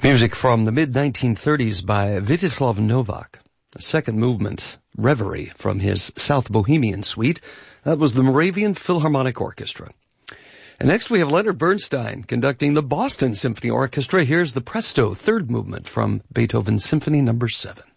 Music from the mid-1930s by Vítězslav Novák. The second movement, Reverie, from his South Bohemian Suite. That was the Moravian Philharmonic Orchestra. And next we have Leonard Bernstein conducting the Boston Symphony Orchestra. Here's the Presto third movement from Beethoven's Symphony No. 7.